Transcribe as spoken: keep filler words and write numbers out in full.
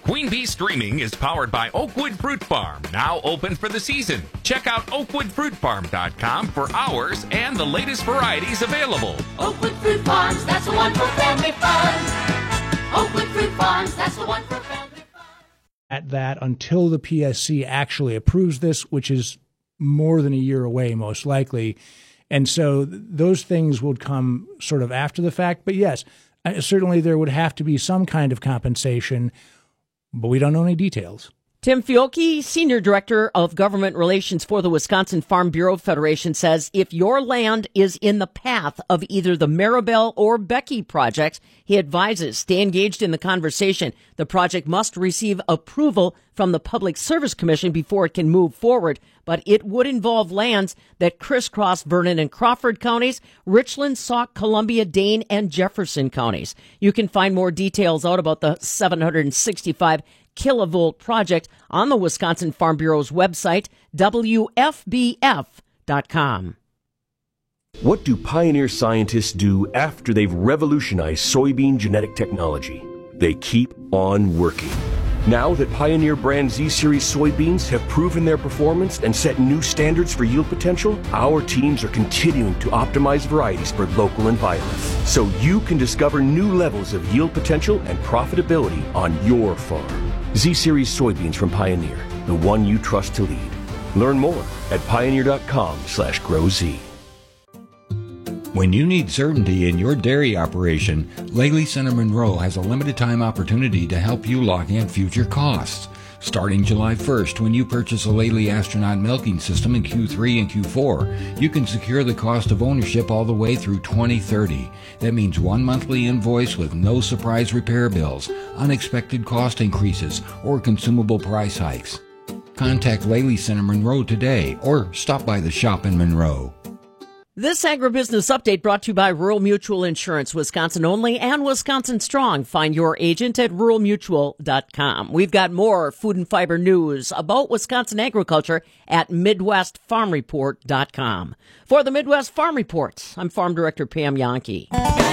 Queen Bee Streaming is powered by Oakwood Fruit Farm, now open for the season. Check out oakwood fruit farm dot com for hours and the latest varieties available. Oakwood Fruit Farms, that's the one for family fun. Oakwood Fruit Farms, that's the one for family fun. At that, until the P S C actually approves this, which is more than a year away, most likely. And so th- those things would come sort of after the fact. But yes, uh, certainly there would have to be some kind of compensation, but we don't know any details. Tim Fiocchi, Senior Director of Government Relations for the Wisconsin Farm Bureau Federation, says if your land is in the path of either the Maribel or Becky projects, he advises stay engaged in the conversation. The project must receive approval from the Public Service Commission before it can move forward, but it would involve lands that crisscross Vernon and Crawford counties, Richland, Sauk, Columbia, Dane, and Jefferson counties. You can find more details out about the seven hundred sixty-five kilovolt project on the Wisconsin Farm Bureau's website, W F B F dot com. What do Pioneer scientists do after they've revolutionized soybean genetic technology? They keep on working. Now that Pioneer brand Z-Series soybeans have proven their performance and set new standards for yield potential, our teams are continuing to optimize varieties for local environments, so you can discover new levels of yield potential and profitability on your farm. Z-Series soybeans from Pioneer, the one you trust to lead. Learn more at pioneer.com slash growz. When you need certainty in your dairy operation, Laley Center Monroe has a limited time opportunity to help you lock in future costs. Starting July first, when you purchase a Laley Astronaut milking system in Q three and Q four, you can secure the cost of ownership all the way through twenty thirty. That means one monthly invoice with no surprise repair bills, unexpected cost increases, or consumable price hikes. Contact Laley Center Monroe today or stop by the shop in Monroe. This agribusiness update brought to you by Rural Mutual Insurance, Wisconsin only and Wisconsin strong. Find your agent at rural mutual dot com. We've got more food and fiber news about Wisconsin agriculture at midwest farm report dot com. For the Midwest Farm Report, I'm Farm Director Pam Yonke.